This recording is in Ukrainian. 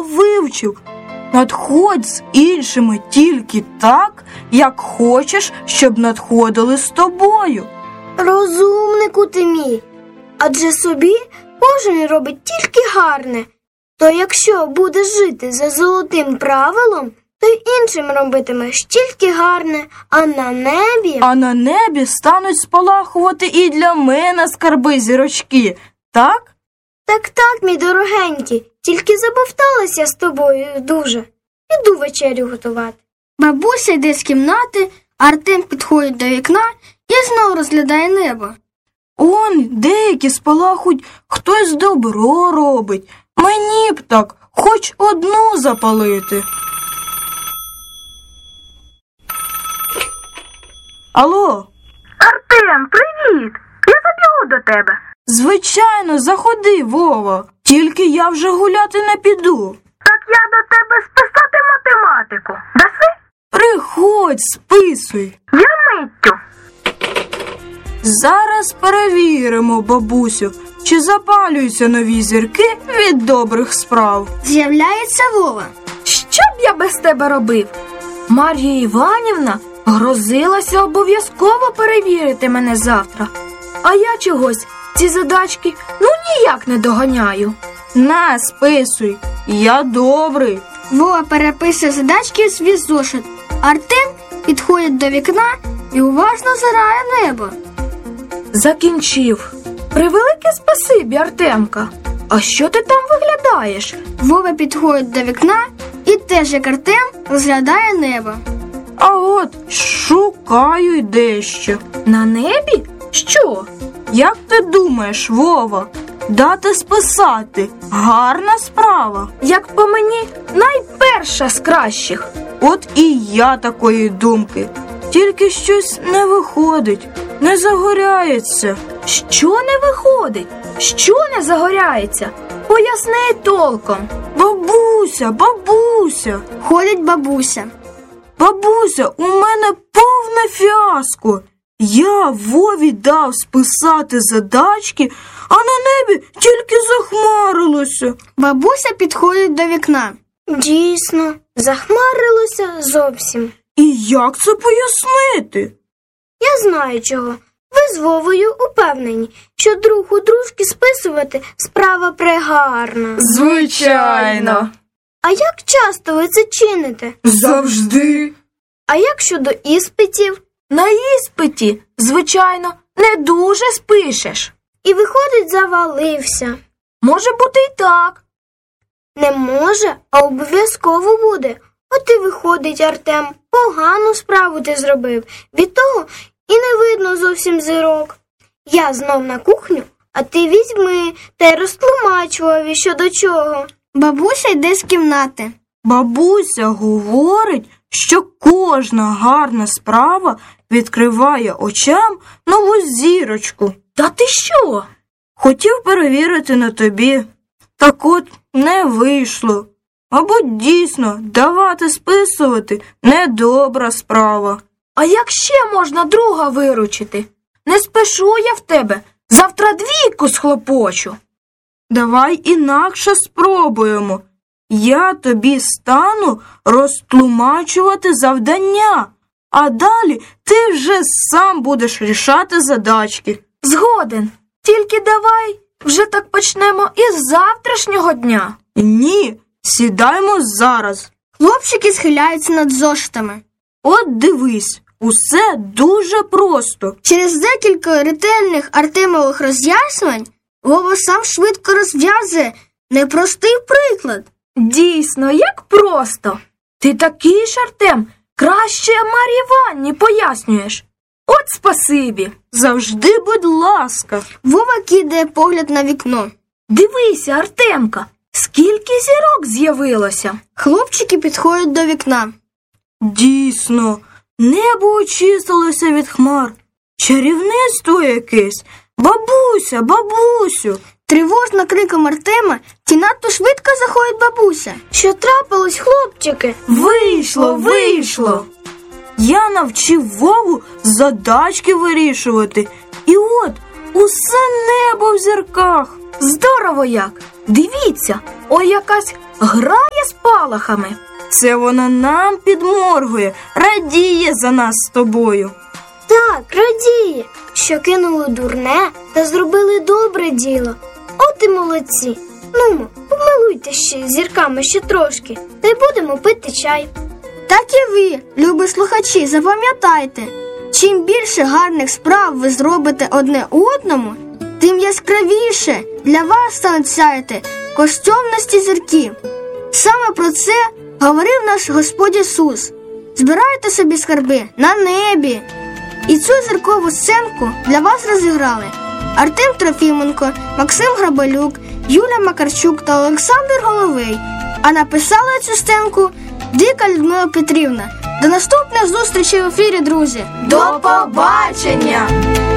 вивчив. Надходь з іншими тільки так, як хочеш, щоб надходили з тобою. Розумнику ти мій, адже собі кожен робить тільки гарне. То якщо будеш жити за золотим правилом, то й іншим робитимеш тільки гарне, а на небі стануть спалахувати і для мене скарби зірочки, так? Так, мій дорогенький, тільки забовталася з тобою дуже. Іду вечерю готувати. Бабуся йде з кімнати, Артем підходить до вікна і знову розглядає небо. Он деякі спалахують, хтось добро робить. Мені б так, хоч одну запалити. Алло? Артем, привіт! Я забігу до тебе. Звичайно, заходи, Вова. Тільки я вже гуляти не піду. Так я до тебе списати математику. Даси? Приходь, списуй. Я миттю. Зараз перевіримо, бабусю, чи запалюються нові зірки від добрих справ. З'являється Вова. Що б я без тебе робив? Мар'я Іванівна грозилася обов'язково перевірити мене завтра. А я чогось ці задачки ніяк не доганяю. На, списуй, я добрий. Вова переписує задачки у свій зошит. Артем підходить до вікна і уважно озирає небо. Закінчив. Превелике спасибі, Артемка. А що ти там виглядаєш? Вова підходить до вікна і теж, як Артем, розглядає небо. А от шукаю дещо. На небі? Що? Як ти думаєш, Вова, дати списати – гарна справа? Як по мені, найперша з кращих. От і я такої думки. Тільки щось не виходить, не загоряється. Що не виходить? Що не загоряється? Поясни толком. Бабуся. Ходить бабуся. Бабуся, у мене повне фіаско. Я Вові дав списати задачки, а на небі тільки захмарилося. Бабуся підходить до вікна. Дійсно, захмарилося зовсім. І як це пояснити? Я знаю чого. Ви з Вовою упевнені, що друг у дружки списувати справа прегарна. Звичайно. А як часто ви це чините? Завжди. А як щодо іспитів? На іспиті, звичайно, не дуже спишеш. І виходить, завалився. Може бути і так. Не може, а обов'язково буде. От і виходить, Артем, погану справу ти зробив. Від того і не видно зовсім зірок. Я знов на кухню, а ти візьми та й розтлумач Вові, що до чого. Бабуся йде з кімнати. Бабуся говорить, що кожна гарна справа відкриває очам нову зірочку. Та ти що? Хотів перевірити на тобі. Так от не вийшло. Мабуть, дійсно, давати списувати – недобра справа. А як ще можна друга виручити? Не спишу я в тебе, завтра двійку схлопочу. Давай інакше спробуємо. Я тобі стану розтлумачувати завдання, а далі ти вже сам будеш рішати задачки. Згоден, тільки давай вже так почнемо із завтрашнього дня. Ні, сідаймо зараз. Хлопчики схиляються над зошитами. От дивись, усе дуже просто. Через декілька ретельних Артемових роз'яснювань Вова сам швидко розв'язує непростий приклад. Дійсно, як просто. Ти такий ж, Артем, краще Мар'ї Іванівні пояснюєш. От спасибі. Завжди, будь ласка. Вова кидає погляд на вікно. Дивися, Артемка, скільки зірок з'явилося. Хлопчики підходять до вікна. Дійсно, небо очистилося від хмар. Чарівництво якесь. Бабусю. Тривожно криком Артема ті надто швидко заходить бабуся. Що трапилось, хлопчики? Вийшло. Я навчив Вову задачки вирішувати. І от усе небо в зірках. Здорово як. Дивіться, ой якась грає спалахами. Це вона нам підморгує, радіє за нас з тобою. Так, радіє, що кинули дурне та зробили добре діло. От і молодці. Нумо, помилуйте ще зірками ще трошки, та й будемо пити чай. Так і ви, любі слухачі, запам'ятайте, чим більше гарних справ ви зробите одне одному, тим яскравіше для вас стануть сяяти коштовності зірки. Саме про це говорив наш Господь Ісус. Збирайте собі скарби на небі. І цю зіркову сценку для вас розіграли Артем Трофіменко, Максим Грабалюк, Юля Макарчук та Олександр Головий. А написала цю сценку Дика Людмила Петрівна. До наступних зустрічей в ефірі, друзі! До побачення!